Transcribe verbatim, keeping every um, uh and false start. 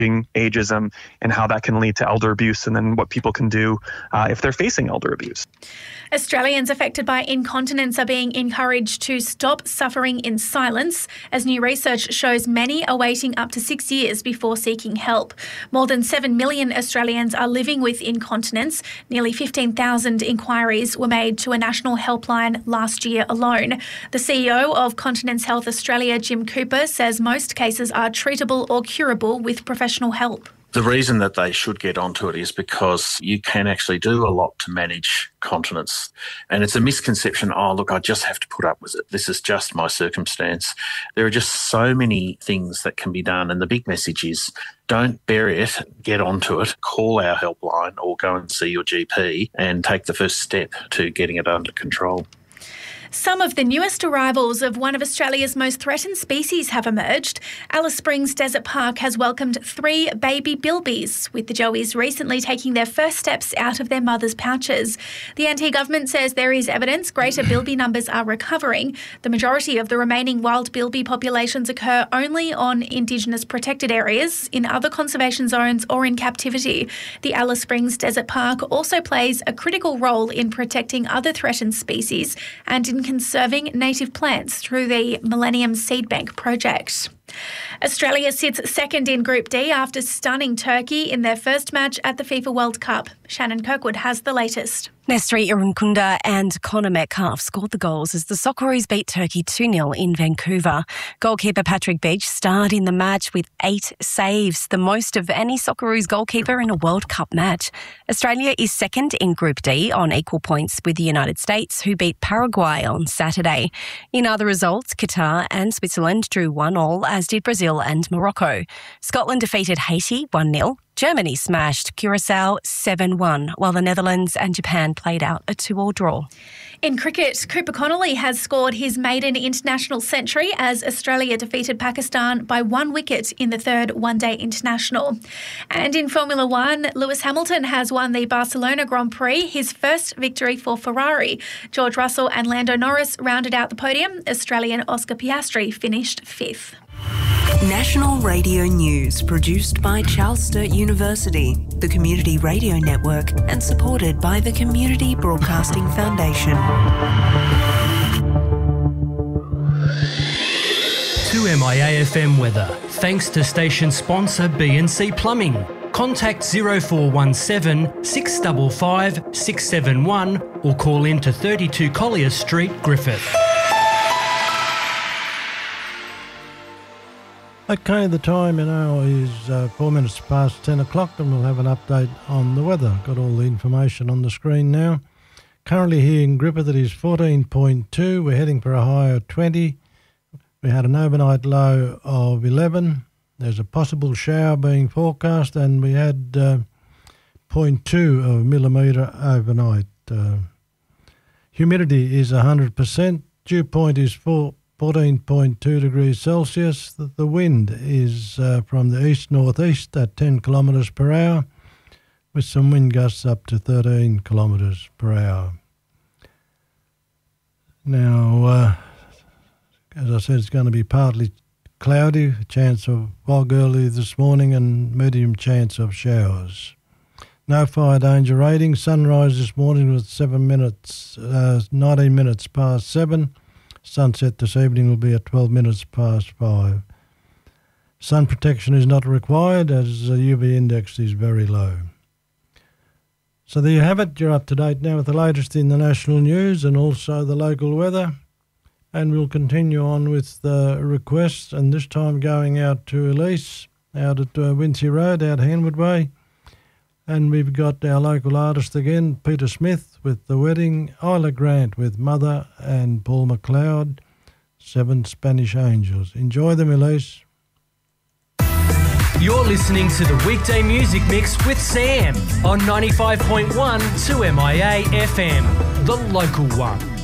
ageism and how that can lead to elder abuse, and then what people can do uh, if they're facing elder abuse. Australians affected by incontinence are being encouraged to stop suffering in silence, as new research shows many are waiting up to six years before seeking help. More than seven million Australians are living with incontinence. Nearly fifteen thousand inquiries were made to a national helpline last year alone. The C E O of Continence Health Australia, Jim Cooper, says most cases are treatable or curable with professional help. The reason that they should get onto it is because you can actually do a lot to manage continence. And it's a misconception, oh, look, I just have to put up with it. This is just my circumstance. There are just so many things that can be done. And the big message is don't bury it, get onto it, call our helpline or go and see your G P and take the first step to getting it under control. Some of the newest arrivals of one of Australia's most threatened species have emerged. Alice Springs Desert Park has welcomed three baby bilbies, with the joeys recently taking their first steps out of their mother's pouches. The N T government says there is evidence greater bilby numbers are recovering. The majority of the remaining wild bilby populations occur only on Indigenous protected areas, in other conservation zones or in captivity. The Alice Springs Desert Park also plays a critical role in protecting other threatened species and in conserving native plants through the Millennium Seed Bank project. Australia sits second in Group D after stunning Turkey in their first match at the FIFA World Cup. Shannon Kirkwood has the latest. Nesri Irunkunda and Connor Metcalf scored the goals as the Socceroos beat Turkey two nil in Vancouver. Goalkeeper Patrick Beach starred in the match with eight saves, the most of any Socceroos goalkeeper in a World Cup match. Australia is second in Group D on equal points with the United States, who beat Paraguay on Saturday. In other results, Qatar and Switzerland drew one all, as did Brazil and Morocco. Scotland defeated Haiti one nil. Germany smashed Curacao seven one, while the Netherlands and Japan played out a two all draw. In cricket, Cooper Connolly has scored his maiden international century as Australia defeated Pakistan by one wicket in the third one-day international. And in Formula One, Lewis Hamilton has won the Barcelona Grand Prix, his first victory for Ferrari. George Russell and Lando Norris rounded out the podium. Australian Oscar Piastri finished fifth. National Radio News, produced by Charles Sturt University, the Community Radio Network, and supported by the Community Broadcasting Foundation. To M I A F M weather, thanks to station sponsor B and C Plumbing. Contact zero four one seven, six five five, six seven one or call in to thirty-two Collier Street, Griffith. Okay, the time now is uh, four minutes past ten o'clock, and we'll have an update on the weather. Got all the information on the screen now. Currently here in Griffith it is fourteen point two. We're heading for a high of twenty. We had an overnight low of eleven. There's a possible shower being forecast, and we had uh, zero point two of a millimetre overnight. Uh, humidity is one hundred percent. Dew point is four. fourteen point two degrees Celsius. The, the wind is uh, from the east-northeast at ten kilometres per hour, with some wind gusts up to thirteen kilometres per hour. Now, uh, as I said, it's going to be partly cloudy, a chance of fog early this morning and medium chance of showers. No fire danger rating. Sunrise this morning was seven minutes, uh, nineteen minutes past seven. Sunset this evening will be at twelve minutes past five. Sun protection is not required as the U V index is very low. So there you have it. You're up to date now with the latest in the national news and also the local weather. And we'll continue on with the requests, and this time going out to Elise out at uh, Wincy Road, out Henwood Way. And we've got our local artist again, Peter Smith with The Wedding, Isla Grant with Mother, and Paul McLeod, Seven Spanish Angels. Enjoy them, Elise. You're listening to the Weekday Music Mix with Sam on ninety-five point one to M I A F M, the local one.